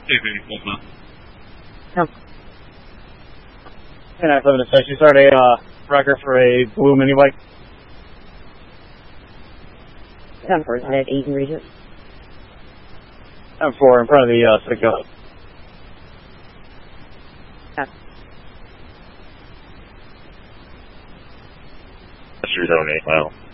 Yeah. And I live in a station. You started a record for a blue mini bike. M4 is at 8 in Regent. M4 in front of the Citgo. Yeah. That's your zone 8 mile.